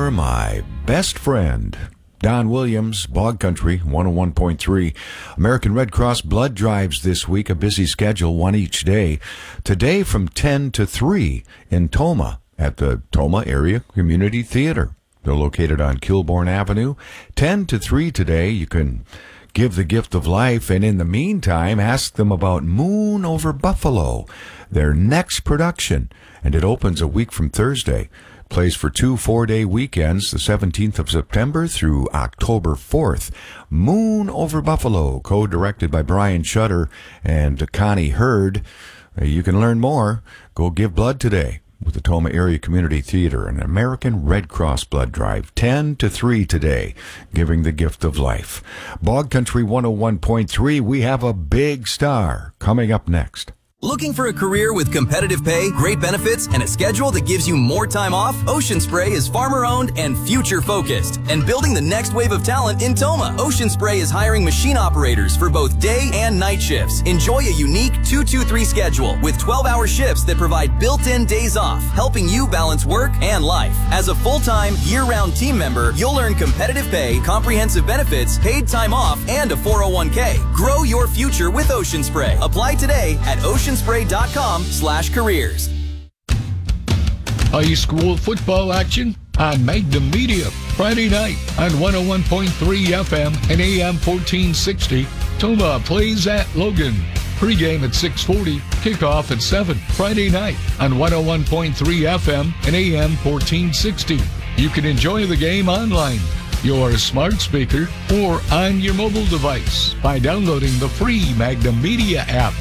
You're My Best Friend. Don Williams, Bog Country, 101.3. American Red Cross blood drives this week, a busy schedule, one each day. Today from 10 to 3 in Tomah at the Tomah Area Community Theater. They're located on Kilbourne Avenue. 10 to 3 today. You can give the gift of life, and in the meantime, ask them about Moon Over Buffalo, their next production, and it opens a week from Thursday. Plays for 2 4-day weekends, the 17th of September through October 4th. Moon Over Buffalo, co-directed by Brian Shutter and Connie Hurd. You can learn more. Go give blood today with the Tomah Area Community Theater, an American Red Cross blood drive, 10 to 3 today, giving the gift of life. Bog Country 101.3, we have a big star coming up next. Looking for a career with competitive pay, great benefits, and a schedule that gives you more time off? Ocean Spray is farmer-owned and future-focused and building the next wave of talent in Tomah. Ocean Spray is hiring machine operators for both day and night shifts. Enjoy a unique 2-2-3 schedule with 12-hour shifts that provide built-in days off, helping you balance work and life. As a full-time, year-round team member, you'll earn competitive pay, comprehensive benefits, paid time off, and a 401k. Grow your future with Ocean Spray. Apply today at oceanspray.com/careers. High school football action on Magnum Media. Friday night on 101.3 FM and AM 1460. Tomah plays at Logan. Pregame at 6:40. Kickoff at 7. Friday night on 101.3 FM and AM 1460. You can enjoy the game online, your smart speaker, or on your mobile device by downloading the free Magnum Media app.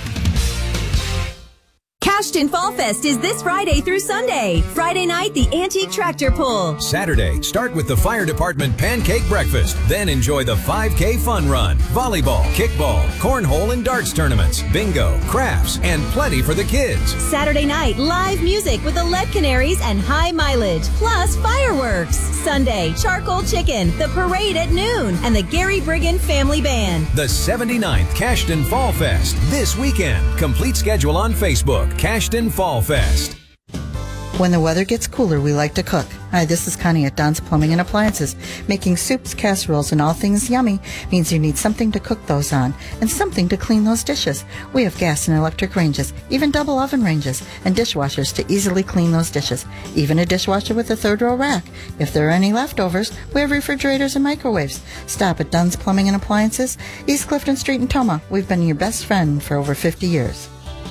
Cashton Fall Fest is this Friday through Sunday. Friday night, the Antique Tractor Pull. Saturday, start with the Fire Department Pancake Breakfast. Then enjoy the 5K Fun Run, volleyball, kickball, cornhole and darts tournaments, bingo, crafts, and plenty for the kids. Saturday night, live music with the Lead Canaries and High Mileage, plus fireworks. Sunday, charcoal chicken, the parade at noon, and the Gary Brigham Family Band. The 79th Cashton Fall Fest this weekend. Complete schedule on Facebook. Cashton Fall Fest. When the weather gets cooler, we like to cook. Hi, this is Connie at Don's Plumbing and Appliances. Making soups, casseroles, and all things yummy means you need something to cook those on and something to clean those dishes. We have gas and electric ranges, even double oven ranges, and dishwashers to easily clean those dishes. Even a dishwasher with a third-row rack. If there are any leftovers, we have refrigerators and microwaves. Stop at Don's Plumbing and Appliances, East Clifton Street in Tomah. We've been your best friend for over 50 years.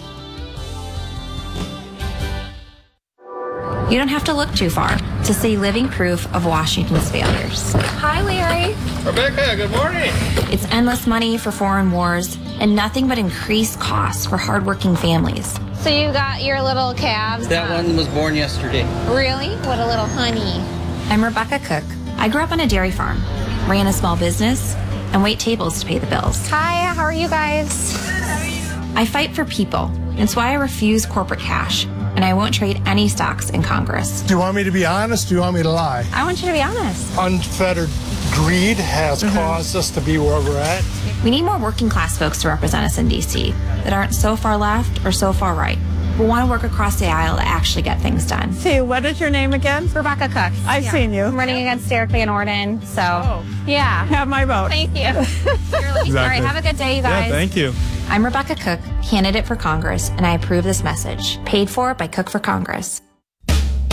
You don't have to look too far to see living proof of Washington's failures. Hi, Larry. Rebecca, good morning. It's endless money for foreign wars and nothing but increased costs for hardworking families. So you got your little calves? That one was born yesterday. Really? What a little honey. I'm Rebecca Cook. I grew up on a dairy farm, ran a small business, and wait tables to pay the bills. Hi, how are you guys? I fight for people. It's why I refuse corporate cash, and I won't trade any stocks in Congress. Do you want me to be honest? Do you want me to lie? I want you to be honest. Unfettered greed has caused us to be where we're at. We need more working class folks to represent us in D.C. that aren't so far left or so far right. We want to work across the aisle to actually get things done. See, what is your name again? Rebecca Cook. I've seen you. I'm running against Derek Van Orden, so yeah. Have my vote. Thank you. All right, have a good day, you guys. Yeah, thank you. I'm Rebecca Cook, candidate for Congress, and I approve this message. Paid for by Cook for Congress.